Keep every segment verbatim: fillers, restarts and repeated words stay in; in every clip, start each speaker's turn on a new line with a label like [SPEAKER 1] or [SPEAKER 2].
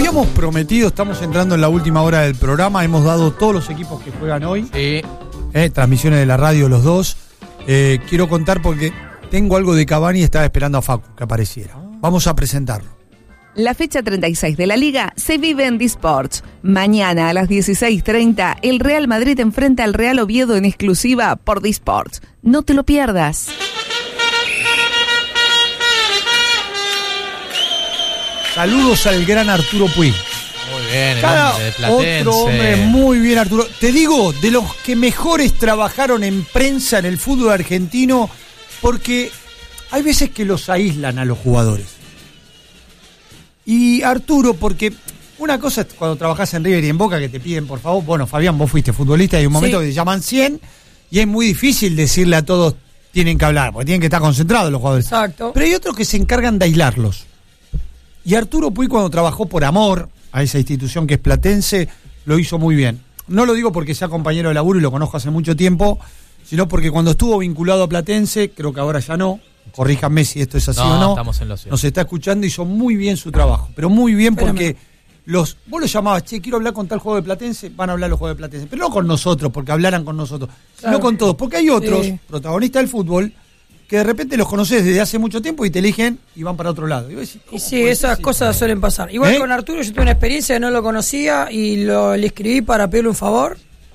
[SPEAKER 1] habíamos prometido, estamos entrando en la última hora del programa, hemos dado todos los equipos que juegan hoy,
[SPEAKER 2] Sí.
[SPEAKER 1] eh, transmisiones de la radio los dos. Eh, quiero contar porque tengo algo de Cavani y estaba esperando a Facu que apareciera. Vamos a presentarlo.
[SPEAKER 3] La fecha treinta y seis de la Liga se vive en D-Sports. Mañana a las dieciséis treinta, el Real Madrid enfrenta al Real Oviedo en exclusiva por D-Sports. No te lo pierdas.
[SPEAKER 1] Saludos al gran Arturo Puig.
[SPEAKER 2] Muy bien, el
[SPEAKER 1] Cada
[SPEAKER 2] hombre de Platense.
[SPEAKER 1] otro hombre muy bien, Arturo. Te digo, de los que mejores trabajaron en prensa en el fútbol argentino, porque hay veces que los aíslan a los jugadores. Y Arturo, porque una cosa es cuando trabajás en River y en Boca que te piden, por favor, bueno, Fabián, vos fuiste futbolista y hay un momento
[SPEAKER 4] Sí.
[SPEAKER 1] que te llaman cien y es muy difícil decirle a todos tienen que hablar, porque tienen que estar concentrados los jugadores.
[SPEAKER 4] Exacto.
[SPEAKER 1] Pero hay otros que se encargan de aislarlos. Y Arturo Puig, cuando trabajó por amor a esa institución que es Platense, lo hizo muy bien. No lo digo porque sea compañero de laburo y lo conozco hace mucho tiempo, sino porque cuando estuvo vinculado a Platense, creo que ahora ya no, corríjanme si esto es así
[SPEAKER 2] No,
[SPEAKER 1] o no,
[SPEAKER 2] estamos en lo cierto.
[SPEAKER 1] nos está escuchando, hizo muy bien su trabajo, pero muy bien porque
[SPEAKER 4] Fenómeno.
[SPEAKER 1] los vos lo llamabas, che, quiero hablar con tal juego de Platense, van a hablar los juegos de Platense, pero no con nosotros, porque hablaran con nosotros,
[SPEAKER 4] Claro.
[SPEAKER 1] sino con todos, porque hay otros
[SPEAKER 4] Sí.
[SPEAKER 1] protagonistas del fútbol que de repente los conoces desde hace mucho tiempo y te eligen y van para otro lado. Y, vos decís,
[SPEAKER 4] Y
[SPEAKER 1] ¿cómo
[SPEAKER 4] sí,
[SPEAKER 1] puede
[SPEAKER 4] esas
[SPEAKER 1] ser?
[SPEAKER 4] cosas suelen pasar. Igual
[SPEAKER 1] ¿Eh?
[SPEAKER 4] con Arturo yo tuve una experiencia, no lo conocía y lo, le escribí para pedirle un favor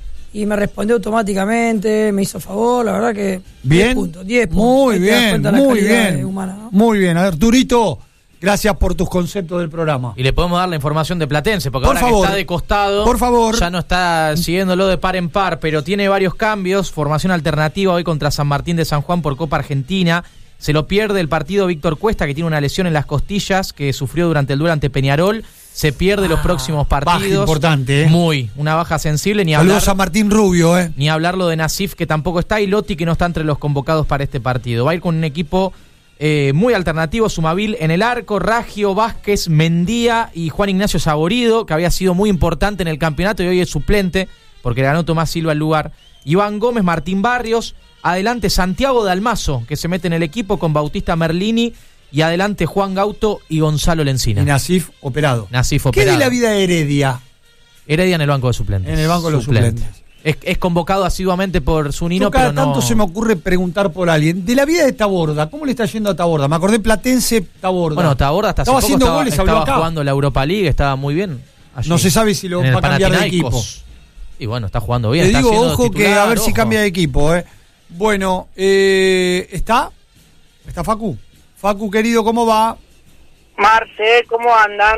[SPEAKER 4] y me respondió automáticamente, me hizo favor, la verdad que
[SPEAKER 1] Bien,
[SPEAKER 4] diez puntos, diez puntos.
[SPEAKER 1] muy
[SPEAKER 4] Ahí te das
[SPEAKER 1] bien,
[SPEAKER 4] cuenta la
[SPEAKER 1] muy
[SPEAKER 4] calidad
[SPEAKER 1] bien,
[SPEAKER 4] humana, ¿no?
[SPEAKER 1] muy bien. Arturito, gracias por tus conceptos del programa.
[SPEAKER 2] Y le podemos dar la información de Platense, porque
[SPEAKER 1] Por
[SPEAKER 2] ahora
[SPEAKER 1] favor.
[SPEAKER 2] que está de costado,
[SPEAKER 1] Por favor.
[SPEAKER 2] ya no está siguiéndolo de par en par, pero tiene varios cambios. Formación alternativa hoy contra San Martín de San Juan por Copa Argentina. Se lo pierde el partido Víctor Cuesta, que tiene una lesión en las costillas que sufrió durante el duelo ante Peñarol. Se pierde los próximos partidos.
[SPEAKER 1] baja importante, ¿eh?
[SPEAKER 2] Muy, una baja sensible. Ni hablar,
[SPEAKER 1] Saludos a Martín Rubio, ¿eh?
[SPEAKER 2] ni hablarlo de Nasif, que tampoco está, y Lotti, que no está entre los convocados para este partido. Va a ir con un equipo eh, muy alternativo, Sumavil en el arco, Raggio, Vázquez, Mendía y Juan Ignacio Saborido, que había sido muy importante en el campeonato y hoy es suplente, porque le ganó Tomás Silva el lugar. Iván Gómez, Martín Barrios, adelante Santiago Dalmazo, que se mete en el equipo con Bautista Merlini, y adelante Juan Gauto y Gonzalo Lencina.
[SPEAKER 1] Y Nasif operado.
[SPEAKER 2] Nasif
[SPEAKER 1] ¿Qué
[SPEAKER 2] operado.
[SPEAKER 1] de la vida de Heredia?
[SPEAKER 2] Heredia en el banco de suplentes.
[SPEAKER 1] En el banco de los suplentes.
[SPEAKER 2] Es, es convocado asiduamente por Zunino,
[SPEAKER 1] Yo cada
[SPEAKER 2] pero no...
[SPEAKER 1] tanto se me ocurre preguntar por alguien. De la vida de Taborda, ¿cómo le está yendo a Taborda? Me acordé Platense, Taborda.
[SPEAKER 2] Bueno, Taborda hasta hace
[SPEAKER 1] estaba
[SPEAKER 2] poco
[SPEAKER 1] haciendo
[SPEAKER 2] estaba,
[SPEAKER 1] goles, habló
[SPEAKER 2] estaba
[SPEAKER 1] acá.
[SPEAKER 2] jugando la Europa League, estaba muy bien. allí,
[SPEAKER 1] No se sabe si lo
[SPEAKER 2] en el
[SPEAKER 1] va a cambiar de equipo.
[SPEAKER 2] Panathinaikos. Y bueno, está jugando bien.
[SPEAKER 1] Te
[SPEAKER 2] está
[SPEAKER 1] digo,
[SPEAKER 2] siendo
[SPEAKER 1] ojo, que
[SPEAKER 2] titular,
[SPEAKER 1] a ver si
[SPEAKER 2] ojo.
[SPEAKER 1] cambia de equipo, ¿eh? Bueno, eh, ¿está? ¿Está Facu? Facu, querido, ¿cómo va?
[SPEAKER 5] Marce, ¿cómo andan?